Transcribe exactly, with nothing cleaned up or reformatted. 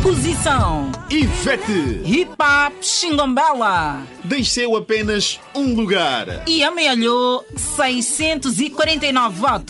posição. Ivete. Hip Hop Xingombela. Desceu apenas um lugar. E amealhou seiscentos e quarenta e nove votos.